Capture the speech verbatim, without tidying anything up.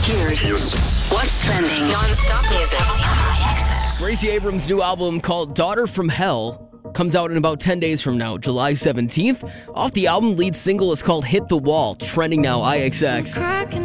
Here's what's trending. Non-stop music. Gracie Abrams' new album called Daughter from Hell comes out in about ten days from now, July seventeenth. Off the album, lead single is called Hit the Wall, trending now, I X X.